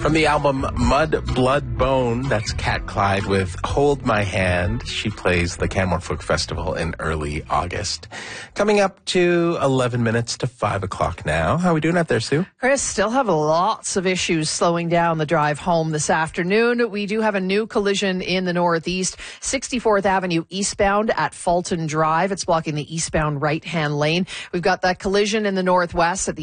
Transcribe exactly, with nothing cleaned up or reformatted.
From the album Mud, Blood, Bone, that's Kat Clyde with Hold My Hand. She plays the Canmore Folk Festival in early August. Coming up to eleven minutes to five o'clock now. How are we doing out there, Sue? Chris, still have lots of issues slowing down the drive home this afternoon. We do have a new collision in the northeast, sixty-fourth Avenue eastbound at Fulton Drive. It's blocking the eastbound right-hand lane. We've got that collision in the northwest at the